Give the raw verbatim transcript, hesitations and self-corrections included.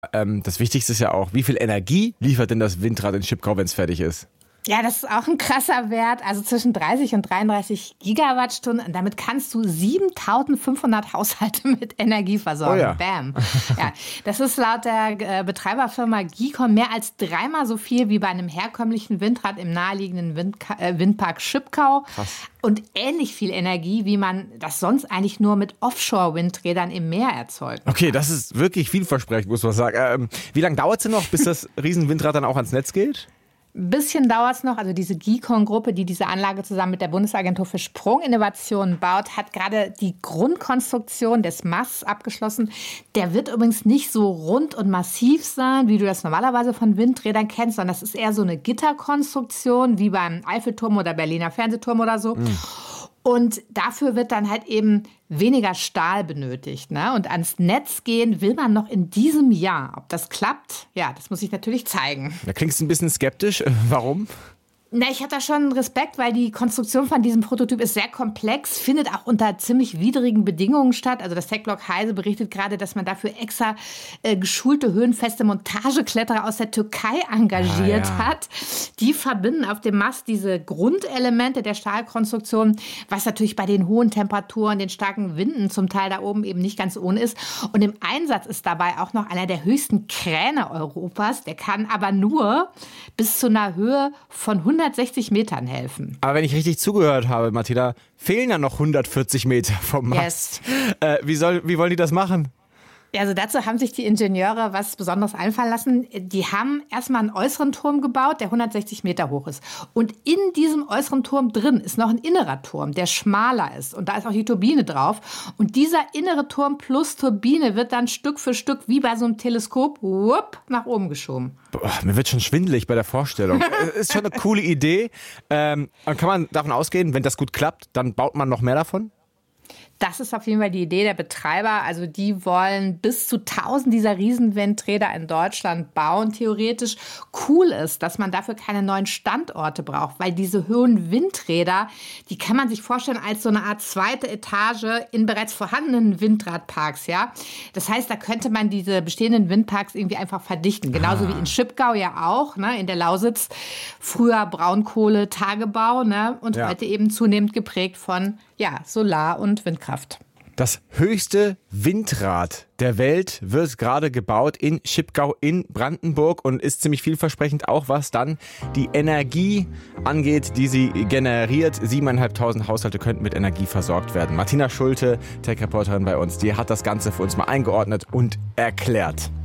Ähm, das Wichtigste ist ja auch, wie viel Energie liefert denn das Windrad in Schipkau, wenn es fertig ist? Ja, das ist auch ein krasser Wert, also zwischen dreißig und dreiunddreißig Gigawattstunden. Und damit kannst du siebentausendfünfhundert Haushalte mit Energie versorgen. Oh ja. Bam. Ja, das ist laut der äh, Betreiberfirma Gicon mehr als dreimal so viel wie bei einem herkömmlichen Windrad im naheliegenden Windka- äh, Windpark Schipkau. Krass. Und ähnlich viel Energie, wie man das sonst eigentlich nur mit Offshore-Windrädern im Meer erzeugt. Okay, das ist wirklich vielversprechend, muss man sagen. Ähm, wie lange dauert es denn noch, bis das Riesenwindrad dann auch ans Netz geht? Ein bisschen dauert es noch. Also diese Gicon-Gruppe, die diese Anlage zusammen mit der Bundesagentur für Sprunginnovationen baut, hat gerade die Grundkonstruktion des Masts abgeschlossen. Der wird übrigens nicht so rund und massiv sein, wie du das normalerweise von Windrädern kennst, sondern das ist eher so eine Gitterkonstruktion, wie beim Eiffelturm oder Berliner Fernsehturm oder so. Mhm. Und dafür wird dann halt eben weniger Stahl benötigt. Ne? Und ans Netz gehen will man noch in diesem Jahr. Ob das klappt, ja, das muss ich natürlich zeigen. Da klingst du ein bisschen skeptisch. Warum? Na, ich habe da schon Respekt, weil die Konstruktion von diesem Prototyp ist sehr komplex, findet auch unter ziemlich widrigen Bedingungen statt. Also das Tech-Blog Heise berichtet gerade, dass man dafür extra äh, geschulte, höhenfeste Montagekletterer aus der Türkei engagiert ah, ja. hat. Die verbinden auf dem Mast diese Grundelemente der Stahlkonstruktion, was natürlich bei den hohen Temperaturen, den starken Winden zum Teil da oben eben nicht ganz ohne ist. Und im Einsatz ist dabei auch noch einer der höchsten Kräne Europas. Der kann aber nur bis zu einer Höhe von hundertsechzig Metern helfen. Aber wenn ich richtig zugehört habe, Martina, fehlen ja noch hundertvierzig Meter vom Mast. Yes. Äh, wie, soll, wie wollen die das machen? Ja, also dazu haben sich die Ingenieure was Besonderes einfallen lassen. Die haben erstmal einen äußeren Turm gebaut, der hundertsechzig Meter hoch ist. Und in diesem äußeren Turm drin ist noch ein innerer Turm, der schmaler ist. Und da ist auch die Turbine drauf. Und dieser innere Turm plus Turbine wird dann Stück für Stück wie bei so einem Teleskop whoop, nach oben geschoben. Boah, mir wird schon schwindelig bei der Vorstellung. Ist schon eine coole Idee. Ähm, kann man davon ausgehen, wenn das gut klappt, dann baut man noch mehr davon? Das ist auf jeden Fall die Idee der Betreiber. Also die wollen bis zu tausend dieser Riesenwindräder in Deutschland bauen, theoretisch. Cool ist, dass man dafür keine neuen Standorte braucht, weil diese hohen Windräder, die kann man sich vorstellen als so eine Art zweite Etage in bereits vorhandenen Windradparks. Ja? Das heißt, da könnte man diese bestehenden Windparks irgendwie einfach verdichten. Genauso ah. wie in Schipkau ja auch, ne, in der Lausitz. Früher Braunkohle, Tagebau, ne, und ja. heute eben zunehmend geprägt von ja, Solar- und Windkraft. Das höchste Windrad der Welt wird gerade gebaut in Schipkau in Brandenburg und ist ziemlich vielversprechend, auch was dann die Energie angeht, die sie generiert. Siebeneinhalbtausend Haushalte könnten mit Energie versorgt werden. Martina Schulte, Tech-Reporterin bei uns, die hat das Ganze für uns mal eingeordnet und erklärt.